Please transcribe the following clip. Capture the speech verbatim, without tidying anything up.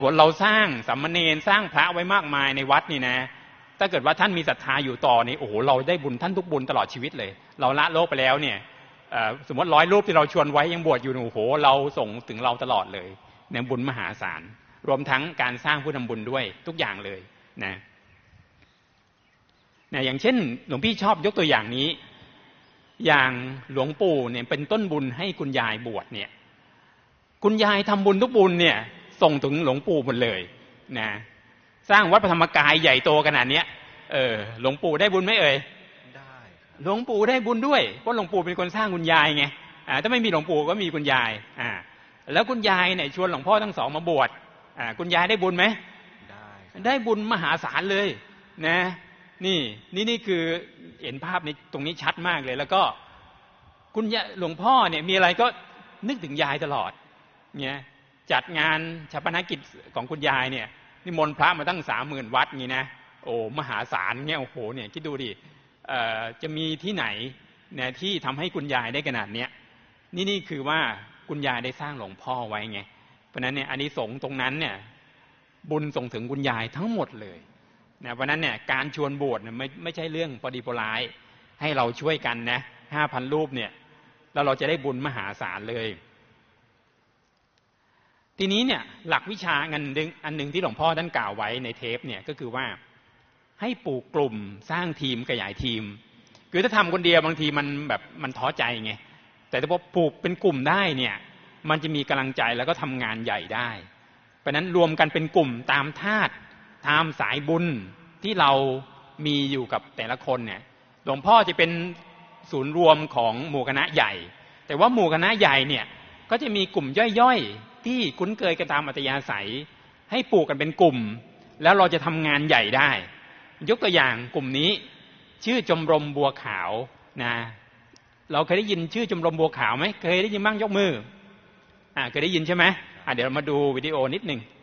เราสร้างสามเณรสร้างพระไว้มากมายในวัดนี่นะถ้าเกิดว่าท่านมีศรัทธาอยู่ต่อนี่โอ้โหเราได้บุญท่านทุกบุญตลอดชีวิตเลยเราละโลกไปแล้วเนี่ยสมมติร้อยรูปที่เราชวนไว้ยังบวชอยู่โอ้โหเราส่งถึงเราตลอดเลยเนี่ยบุญมหาศาลรวมทั้งการสร้างผู้ทำบุญด้วยทุกอย่างเลยนะนะอย่างเช่นหลวงพี่ชอบยกตัวอย่างนี้อย่างหลวงปู่เนี่ยเป็นต้นบุญให้คุณยายบวชเนี่ยคุณยายทำบุญทุกบุญเนี่ยส่งถึงหลวงปู่หมดเลยนะสร้างวัดพระธรรมกายใหญ่โตขนาดนี้เออหลวงปู่ได้บุญไหมเอ่ยได้หลวงปู่ได้บุญด้วยเพราะหลวงปู่เป็นคนสร้างคุณยายไงอ่าถ้าไม่มีหลวงปู่ก็มีคุณยายอ่าแล้วคุณยายเนี่ยชวนหลวงพ่อทั้งสองมาบวชอ่าคุณยายได้บุญไหมได้ได้บุญมหาศาลเลยนะนี่นี่นี่คือเห็นภาพในตรงนี้ชัดมากเลยแล้วก็คุณยายหลวงพ่อเนี่ยมีอะไรก็นึกถึงยายตลอดเนี่ยจัดงานชาปนกิจของคุณยายเนี่ยนิมนต์พระมาตั้งสามหมื่นวัดงี้นะโอ้มหาศาลเนี่ยโอ้โหเนี่ยคิดดูดิเอ่อจะมีที่ไหนเนี่ยที่ทำให้คุณยายได้ขนาดเนี้ยนี่นี่คือว่าคุณยายได้สร้างหลวงพ่อไว้ไงเพราะนั้นเนี่ยอานิสงส์ตรงนั้นเนี่ยบุญส่งถึงคุณยายทั้งหมดเลยนะเพราะนั้นเนี่ยการชวนบวชเนี่ยไม่ไม่ใช่เรื่องพอดีพอร้ายให้เราช่วยกันนะห้าพันรูปเนี่ยแล้วเราจะได้บุญมหาศาลเลยทีนี้เนี่ยหลักวิชาอันหนึ่งอันหนึ่งที่หลวงพ่อท่านกล่าวไว้ในเทปเนี่ยก็คือว่าให้ปลูกกลุ่มสร้างทีมขยายทีมคือถ้าทำคนเดียวบางทีมันแบบมันท้อใจไงแต่ถ้าพอปลูกเป็นกลุ่มได้เนี่ยมันจะมีกำลังใจแล้วก็ทำงานใหญ่ได้เพราะนั้นรวมกันเป็นกลุ่มตามธาตุตามสายบุญที่เรามีอยู่กับแต่ละคนเนี่ยหลวงพ่อจะเป็นศูนย์รวมของหมู่คณะใหญ่แต่ว่าหมู่คณะใหญ่เนี่ยก็จะมีกลุ่มย่อยๆที่คุ้นเคยกันตามอัธยาศัยให้ปลูกกันเป็นกลุ่มแล้วเราจะทำงานใหญ่ได้ยกตัวอย่างกลุ่มนี้ชื่อชมรมบัวขาวนะเราเคยได้ยินชื่อชมรมบัวขาวไหมเคยได้ยินบ้างยกมืออ่าเคยได้ยินใช่ไหมอ่าเดี๋ยวเรามาดูวิดีโอนิดนึง